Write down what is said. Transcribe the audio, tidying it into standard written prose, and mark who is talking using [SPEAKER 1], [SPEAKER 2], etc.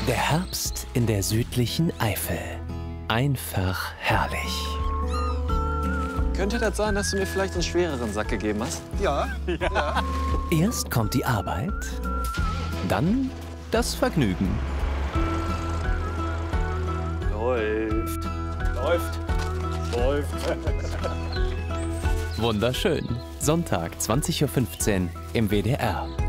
[SPEAKER 1] Der Herbst in der südlichen Eifel. Einfach herrlich.
[SPEAKER 2] Könnte das sein, dass du mir vielleicht einen schwereren Sack gegeben hast?
[SPEAKER 3] Ja.
[SPEAKER 1] Erst kommt die Arbeit, dann das Vergnügen.
[SPEAKER 2] Läuft.
[SPEAKER 1] Wunderschön. Sonntag, 20:15 Uhr im WDR.